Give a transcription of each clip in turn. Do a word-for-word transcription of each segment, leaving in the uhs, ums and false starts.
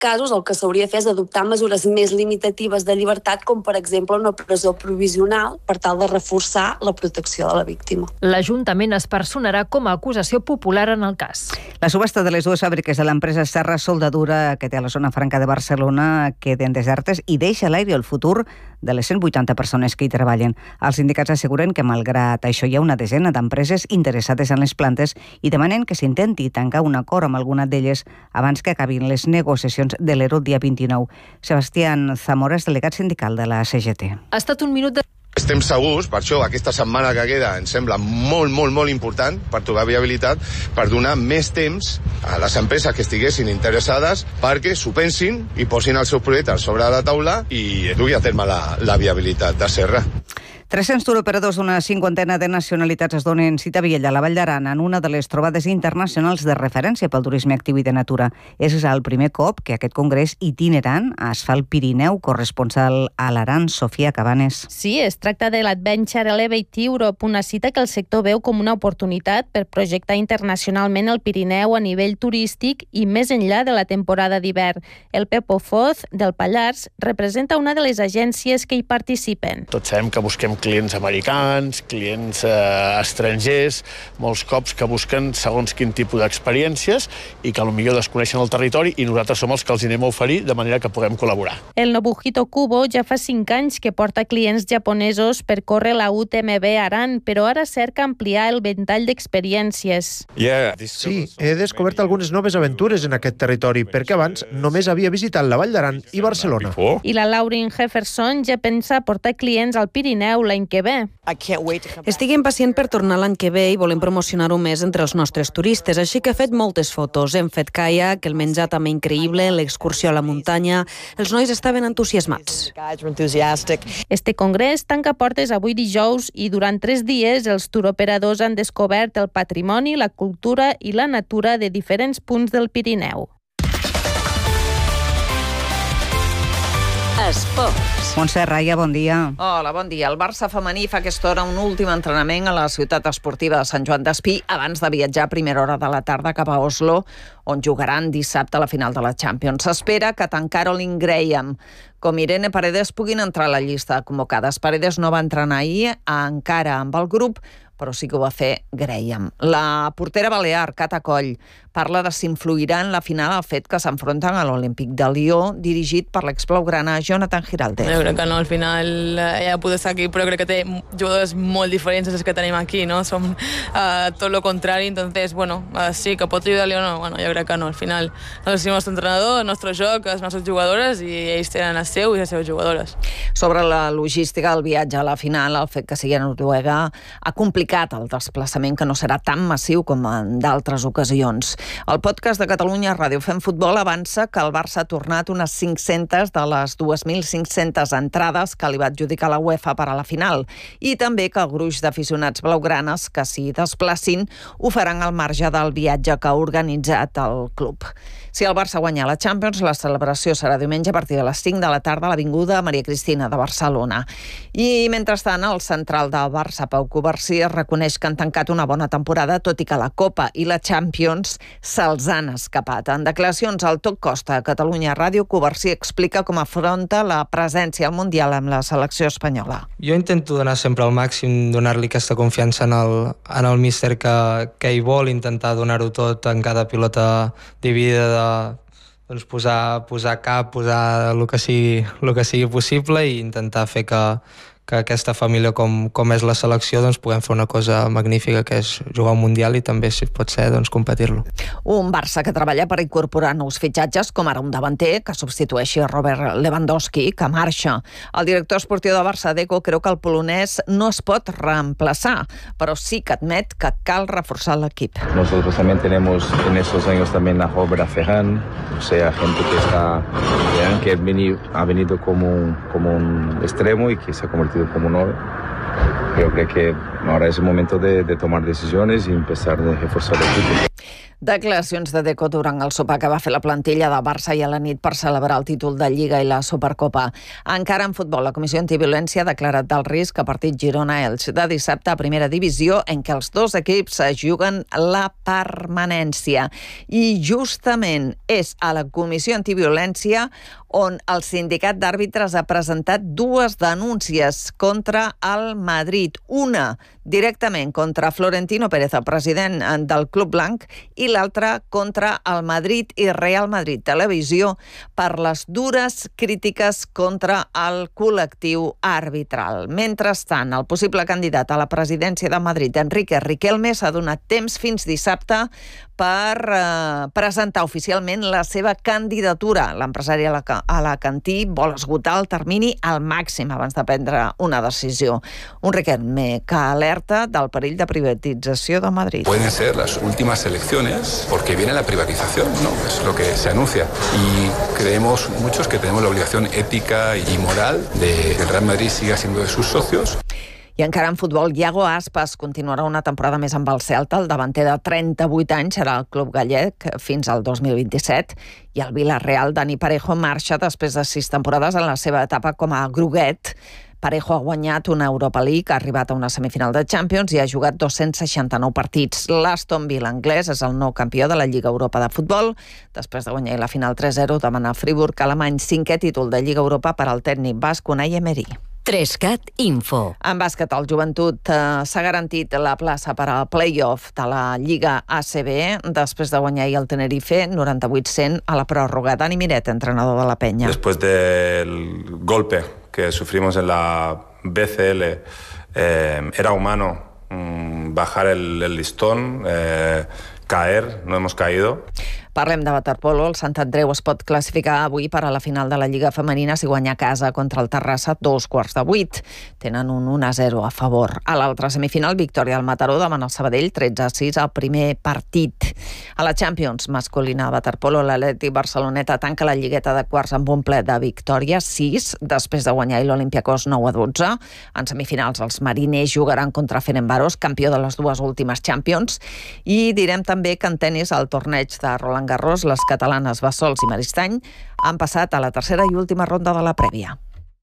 casos el que s'hauria de fer és adoptar mesures més limitatives de llibertat, com per exemple una presó provisional, per tal de reforçar la protecció de la víctima. L'Ajuntament es personarà com a acusació popular en el cas. La subhasta de les dues fàbriques de l'empresa Serra Soldadura, que té a la zona franca de Barcelona, queden desertes i deixa a l'aire el futur de les cent vuitanta persones que hi treballen. Els sindicats asseguren que, malgrat això, hi ha una desena d'empreses interessades en les plantes i demanen que s'intenti tancar un acord amb alguna d'elles abans que acabin les negociacions de l'E R O el dia vint-i-nou. Sebastián Zamora és delegat sindical de la C G T. Ha estat un minut de... Estem segurs, per això aquesta setmana que queda ens sembla molt, molt, molt important per trobar viabilitat, per donar més temps a les empreses que estiguessin interessades perquè s'ho pensin i posin els seus projectes sobre la taula i dugui a terme la, la viabilitat de Serra. tres-cents turoperadors d'una cinquantena de nacionalitats es donen cita a Vielha, a la Vall d'Aran, en una de les trobades internacionals de referència pel turisme actiu i de natura. És el primer cop que aquest congrés itinerant es fa al Pirineu. Corresponsal a l'Aran, Sofia Cabanes. Sí, es tracta de l'Adventure Elevate Europe, una cita que el sector veu com una oportunitat per projectar internacionalment el Pirineu a nivell turístic i més enllà de la temporada d'hivern. El Pepo Foz, del Pallars, representa una de les agències que hi participen. Tots sabem que busquem clients americans, clients eh, estrangers, molts cops que busquen segons quin tipus d'experiències i que potser desconeixen el territori i nosaltres som els que els anem a oferir de manera que puguem col·laborar. El Nobuhito Kubo ja fa cinc anys que porta clients japonesos per córrer la U T M B Aran, però ara cerca ampliar el ventall d'experiències. Sí, he descobert algunes noves aventures en aquest territori, perquè abans només havia visitat la Vall d'Aran i Barcelona. I la Lauren Jefferson ja pensa portar clients al Pirineu l'any que ve. Estic impacient per tornar l'any que ve i volem promocionar-ho més entre els nostres turistes, així que he fet moltes fotos. Hem fet caiac, el menjar també increïble, l'excursió a la muntanya. Els nois estaven entusiasmats. Este congrés tanca portes avui dijous i durant tres dies els turoperadors han descobert el patrimoni, la cultura i la natura de diferents punts del Pirineu. Esports. Montse Raya, bon dia. Hola, bon dia. El Barça femení fa aquesta hora un últim entrenament a la ciutat esportiva de Sant Joan d'Espí abans de viatjar a primera hora de la tarda cap a Oslo, on jugaran dissabte a la final de la Champions. S'espera que tant Caroline Graham com Irene Paredes puguin entrar a la llista de convocades. Paredes no va entrenar ahir encara amb el grup, però sí que ho va fer Graham. La portera balear, Cata Coll, parla de si influirà en la final el fet que s'enfronten a l'Olímpic de Lió, dirigit per l'exblaugrana Jonathan Giraldez. Jo crec que no, al final ella pot estar aquí, però crec que té jugadors molt diferents dels que tenim aquí, no? Som uh, tot lo contrari, entonces, bueno, uh, sí, que pot ayudar a Lió, no, bueno, jo crec que no, al final nosotros somos nuestro entrenador, el nostre joc, les nostres jugadores, i ells tenen el seu i les seves jugadores. Sobre la logística del viatge a la final, el fet que sigui a Noruega ha complicat el desplaçament, que no serà tan massiu com en d'altres ocasions. El podcast de Catalunya Ràdio Fem Futbol avança que el Barça ha tornat unes cinc-centes de les dues mil cinc-centes entrades que li va adjudicar la UEFA per a la final, i també que el gruix d'aficionats blaugranes que s'hi desplacin ho faran al marge del viatge que ha organitzat el club. Si el Barça guanya la Champions, la celebració serà diumenge a partir de les cinc de la tarda a l'Avinguda Maria Cristina de Barcelona. I, mentrestant, el central del Barça, Pau Covarsí, reconeix que han tancat una bona temporada, tot i que la Copa i la Champions se'ls han escapat. En declaracions al Tot Costa a Catalunya Ràdio, Covarsí explica com afronta la presència al Mundial amb la selecció espanyola. Jo intento donar sempre el màxim, donar-li aquesta confiança en el, en el míster que, que hi vol, intentar donar-ho tot en cada pilota dividida de doncs posar, posar cap, posar el que sigui, el que sigui possible i intentar fer que, que aquesta família com, com és la selecció doncs puguem fer una cosa magnífica, que és jugar un Mundial i també, si pot ser, doncs competir-lo. Un Barça que treballa per incorporar nous fitxatges, com ara un davanter que substitueixi a Robert Lewandowski, que marxa. El director esportiu de Barça, Deco, creu que el polonès no es pot reemplaçar, però sí que admet que cal reforçar l'equip. Nosotros también tenemos en estos años también a Robert, a Ferran, o sea, gente que está que ha venido, ha venido como, como un extremo y que se ha convertido como un nueve. Yo creo que ahora es el momento de, de tomar decisiones y empezar a reforzar el equipo. Declaracions de Deco durant el sopar que va fer la plantilla de Barça i a la nit per celebrar el títol de Lliga i la Supercopa. Encara en futbol, la Comissió Antiviolència ha declarat del risc a partit Girona-Elx de dissabte a Primera Divisió, en què els dos equips es juguen la permanència. I justament és a la Comissió Antiviolència on el sindicat d'àrbitres ha presentat dues denúncies contra el Madrid. Una directament contra Florentino Pérez, el president del Club Blanc, i l'altra contra el Madrid i Real Madrid Televisió per les dures crítiques contra el col·lectiu arbitral. Mentrestant, el possible candidat a la presidència de Madrid, Enrique Riquelme, s'ha donat temps fins dissabte per eh, presentar oficialment la seva candidatura. L'empresari alacantí vol esgotar el termini al màxim abans de prendre una decisió. Un Riquelme que alerta del perill de privatització de Madrid. Pueden ser las últimas elecciones porque viene la privatización, ¿no? Es lo que se anuncia. Y creemos muchos que tenemos la obligación ética y moral de que el Real Madrid siga siendo de sus socios. I encara en futbol, Iago Aspas continuarà una temporada més amb el Celta. El davanter de trenta-vuit anys serà el club gallec fins al dos mil vint-i-set. I el Villarreal, Dani Parejo, marxa després de sis temporades en la seva etapa com a groguet. Parejo ha guanyat una Europa League, ha arribat a una semifinal de Champions i ha jugat dos-cents seixanta-nou partits. L'Aston Villa anglès és el nou campió de la Lliga Europa de futbol. Després de guanyar la final tres zero, demana Friburg alemany, cinquè títol de Lliga Europa per al tècnic basc Unai Emery. Trescat Info. En bàsquet, el Joventut eh, s'ha garantit la plaça per al play-off de la Lliga A C B després de guanyar el Tenerife noranta-vuit cent a la pròrroga. Dani Miret, entrenador de la Penya. Después del golpe que sufrimos en la B C L, eh, era humano mm, bajar el, el listón, eh, caer, no hemos caído. Parlem de waterpolo. El Sant Andreu es pot classificar avui per a la final de la Lliga Femenina si guanya a casa contra el Terrassa dos quarts de vuit. Tenen un un a zero a favor. A l'altra semifinal, victòria del Mataró davant el Sabadell, tretze a sis al primer partit. A la Champions masculina de waterpolo, l'Atlètic Barceloneta tanca la lligueta de quarts amb un ple de victòria, sis, després de guanyar l'Olympiacos nou a dotze. En semifinals, els mariners jugaran contra Ferencváros, campió de les dues últimes Champions. I direm també que en tenis, al torneig de Roland Garros, les catalanes Bassols i Maristany han passat a la tercera i última ronda de la prèvia.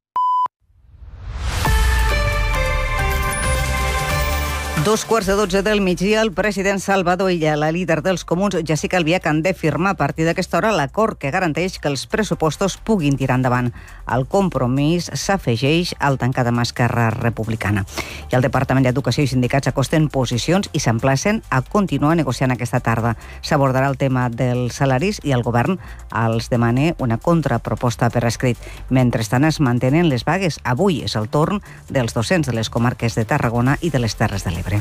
Dos quarts de dotze del migdia, el president Salvador Illa, la líder dels comuns, Jessica Albiach, han de firmar a partir d'aquesta hora l'acord que garanteix que els pressupostos puguin tirar endavant. El compromís s'afegeix al tancat amb Esquerra Republicana. I el Departament d'Educació i sindicats acosten posicions i s'emplacen a continuar negociant aquesta tarda. S'abordarà el tema dels salaris i el govern els demana una contraproposta per escrit. Mentrestant es mantenen les vagues. Avui és el torn dels docents de les comarques de Tarragona i de les Terres de l'Ebre.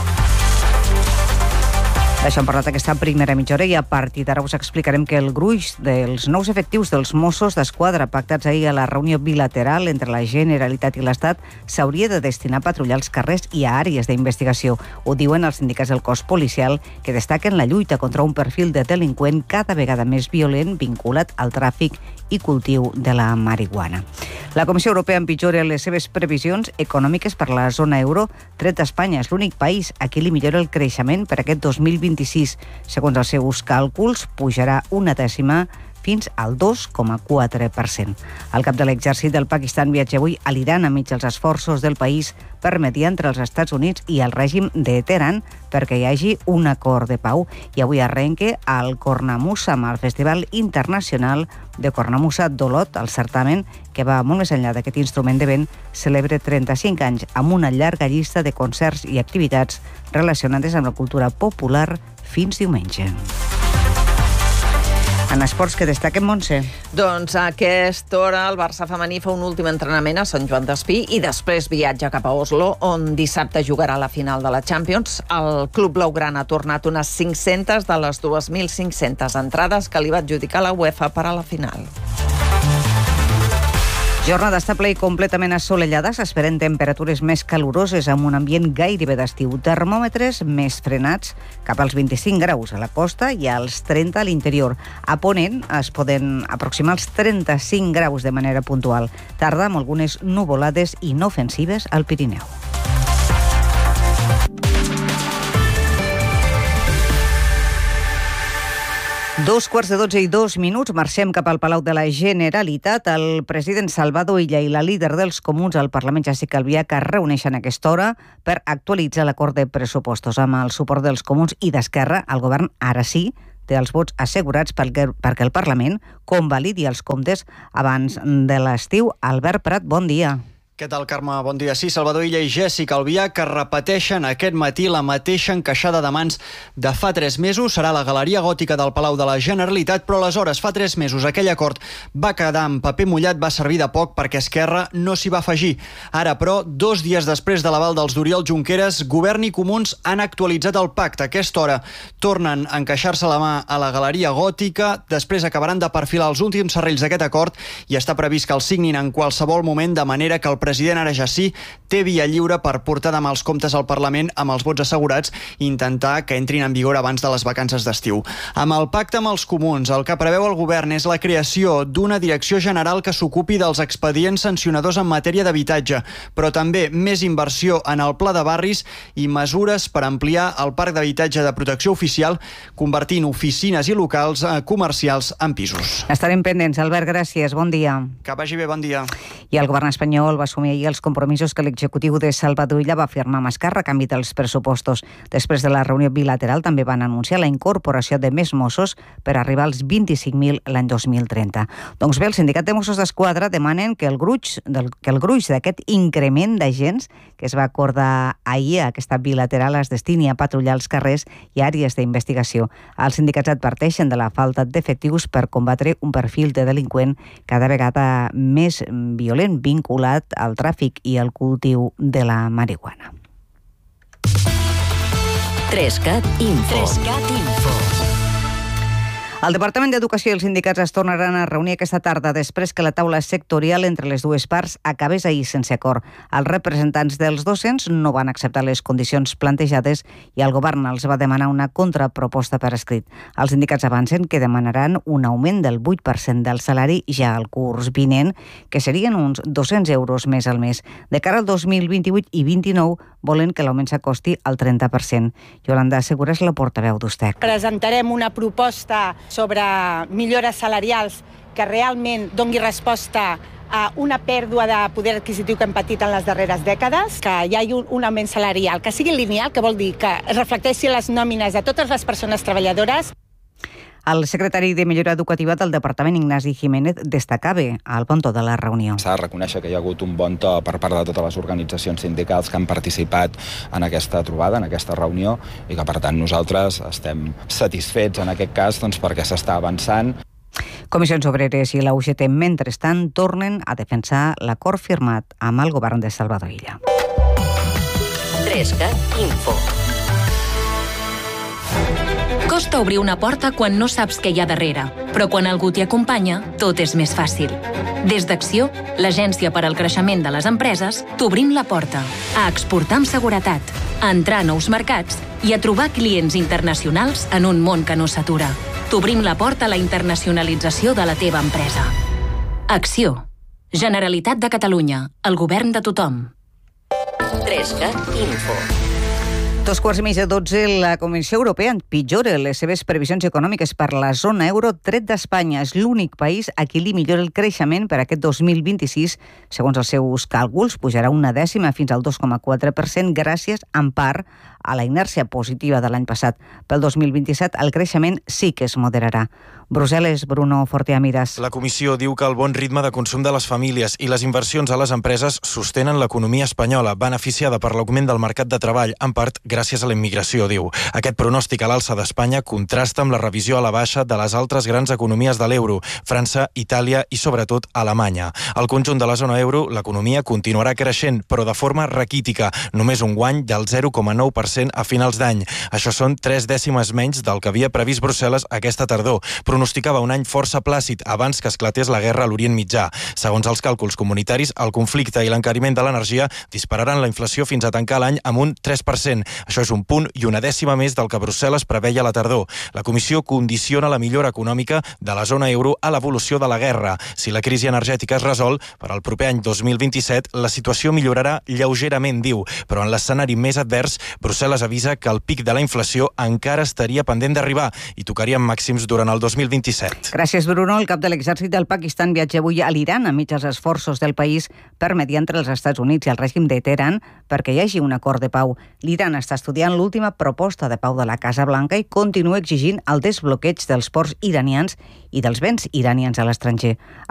D'això hem parlat aquesta primera mitja hora i a partir d'ara us explicarem que el gruix dels nous efectius dels Mossos d'Esquadra pactats ahir a la reunió bilateral entre la Generalitat i l'Estat s'hauria de destinar a patrullar els carrers i a àrees d'investigació. Ho diuen els sindicats del cos policial, que destaquen la lluita contra un perfil de delinqüent cada vegada més violent vinculat al tràfic i cultiu de la marihuana. La Comissió Europea empitjora les seves previsions econòmiques per la zona euro, tret d'Espanya. És l'únic país a qui li millora el creixement per aquest dos mil vint-i-sis. Segons els seus càlculs, pujarà una dècima fins al dos coma quatre per cent. El cap de l'exèrcit del Pakistan viatja avui a l'Iran enmig dels esforços del país per mediar entre els Estats Units i el règim de Teheran perquè hi hagi un acord de pau. I avui arrenca el Cornamusa, el Festival Internacional de Cornamusa d'Olot, el certamen que va molt més enllà d'aquest instrument de vent, celebra trenta-cinc anys amb una llarga llista de concerts i activitats relacionades amb la cultura popular fins diumenge. En esports que destaquen, Montse? Doncs a aquesta hora el Barça femení fa un últim entrenament a Sant Joan d'Espí i després viatja cap a Oslo, on dissabte jugarà la final de la Champions. El club blaugrana ha tornat unes cinc-centes de les dos mil cinc-centes entrades que li va adjudicar la UEFA per a la final. Jornada estable i completament assolellada. S'esperen temperatures més caloroses amb un ambient gairebé d'estiu. Termòmetres més frenats cap als vint-i-cinc graus a la costa i als trenta a l'interior. A Ponent es poden aproximar als trenta-cinc graus de manera puntual. Tarda amb algunes nuvolades inofensives al Pirineu. Dos quarts de dotze i dos minuts, marxem cap al Palau de la Generalitat. El president Salvador Illa i la líder dels Comuns al Parlament, Jessica Albiach, es reuneixen a aquesta hora per actualitzar l'acord de pressupostos. Amb el suport dels Comuns i d'Esquerra, el govern ara sí té els vots assegurats perquè, perquè el Parlament convalidi els comptes abans de l'estiu. Albert Prat, bon dia. Què tal, Carme? Bon dia. Sí, Salvador Illa i Jessica Albiach que repeteixen aquest matí la mateixa encaixada de mans de fa tres mesos. Serà la Galeria Gòtica del Palau de la Generalitat, però aleshores, fa tres mesos, aquell acord va quedar en paper mullat, va servir de poc perquè Esquerra no s'hi va afegir. Ara, però, dos dies després de l'aval dels d'Oriol Junqueras, Govern i Comuns han actualitzat el pacte. A aquesta hora tornen a encaixar-se la mà a la Galeria Gòtica, després acabaran de perfilar els últims serrells d'aquest acord i està previst que el signin en qualsevol moment, de manera que el president ara ja sí té via lliure per portar demà els comptes al Parlament amb els vots assegurats i intentar que entrin en vigor abans de les vacances d'estiu. Amb el pacte amb els Comuns, el que preveu el govern és la creació d'una direcció general que s'ocupi dels expedients sancionadors en matèria d'habitatge, però també més inversió en el pla de barris i mesures per ampliar el parc d'habitatge de protecció oficial, convertint oficines i locals comercials en pisos. Estarem pendents. Albert, gràcies. Bon dia. Que vagi bé, bon dia. I el govern espanyol va assumir ahir els compromisos que l'executiu de Salvador Illa va firmar amb Esquerra a canvi dels pressupostos. Després de la reunió bilateral també van anunciar la incorporació de més Mossos per arribar als vint-i-cinc mil l'any dos mil trenta. Doncs bé, el sindicat de Mossos d'Esquadra demanen que el gruix, del, que el gruix d'aquest increment d'agents que es va acordar ahir a aquesta bilateral es destini a patrullar els carrers i àrees d'investigació. Els sindicats adverteixen de la falta d'efectius per combatre un perfil de delinqüent cada vegada més violent vinculat al tràfic i al cultiu de la marihuana. Trescat Info. Trescat Info. El Departament d'Educació i els sindicats es tornaran a reunir aquesta tarda després que la taula sectorial entre les dues parts acabés ahir sense acord. Els representants dels docents no van acceptar les condicions plantejades i el govern els va demanar una contraproposta per escrit. Els sindicats avancen que demanaran un augment del vuit per cent del salari ja al curs vinent, que serien uns dos-cents euros més al mes. De cara al dos mil vint-i-vuit i vint-i-nou volen que l'augment s'acosti al trenta per cent. Yolanda Segura és la portaveu d'Ustec. Presentarem una proposta sobre millores salarials que realment doni resposta a una pèrdua de poder adquisitiu que hem patit en les darreres dècades, que hi hagi un, un augment salarial, que sigui lineal, que vol dir que es reflecteixi les nòmines de totes les persones treballadores. El secretari de Millora Educativa del Departament, Ignasi Jiménez, destacava al bon to de la reunió. S'ha de reconèixer que hi ha hagut un bon to per part de totes les organitzacions sindicals que han participat en aquesta trobada, en aquesta reunió, i que, per tant, nosaltres estem satisfets en aquest cas doncs, perquè s'està avançant. Comissions Obreres i la U G T, mentrestant, tornen a defensar l'acord firmat amb el govern de Salvador Illa. Trescat Info. Costa obrir una porta quan no saps què hi ha darrere, però quan algú t'hi acompanya, tot és més fàcil. Des d'Acció, l'agència per al creixement de les empreses, t'obrim la porta a exportar amb seguretat, a entrar a nous mercats i a trobar clients internacionals en un món que no s'atura. T'obrim la porta a la internacionalització de la teva empresa. Acció. Generalitat de Catalunya. El govern de tothom. Trescat Info. Dos quarts i mig de dotze, la Comissió Europea empitjora les seves previsions econòmiques per la zona euro, tret d'Espanya. És l'únic país a qui li millora el creixement per aquest dos mil vint-i-sis. Segons els seus càlculs, pujarà una dècima fins al dos coma quatre per cent gràcies, en part, a la inèrcia positiva de l'any passat. Pel dos mil vint-i-set, el creixement sí que es moderarà. Brussel·les, Bruno Forteamiras. La Comissió diu que el bon ritme de consum de les famílies i les inversions a les empreses sostenen l'economia espanyola, beneficiada per l'augment del mercat de treball, en part gràcies a la immigració, diu. Aquest pronòstic a l'alça d'Espanya contrasta amb la revisió a la baixa de les altres grans economies de l'euro, França, Itàlia i sobretot Alemanya. Al conjunt de la zona euro, l'economia continuarà creixent, però de forma raquítica, només un guany del zero coma nou per cent a finals d'any. Això són tres dècimes menys del que havia previst Brussel·les aquesta tardor. Pronostic pronosticava un any força plàcid abans que esclatés la guerra a l'Orient Mitjà. Segons els càlculs comunitaris, el conflicte i l'encariment de l'energia dispararan la inflació fins a tancar l'any amb un tres per cent. Això és un punt i una dècima més del que Brussel·les preveia a la tardor. La Comissió condiciona la millora econòmica de la zona euro a l'evolució de la guerra. Si la crisi energètica es resol, per al proper any dos mil vint-i-set la situació millorarà lleugerament, diu, però en l'escenari més advers, Brussel·les avisa que el pic de la inflació encara estaria pendent d'arribar i tocaria màxims durant el dos mil vint-i-set. Gràcies, Bruno. El cap de l'exèrcit del Pakistan viatja avui a l'Iran enmig dels esforços del país per mediar entre els Estats Units i el règim de Teheran perquè hi hagi un acord de pau. L'Iran està estudiant l'última proposta de pau de la Casa Blanca i continua exigint el desbloqueig dels ports iranians i dels béns iranians a l'estranger.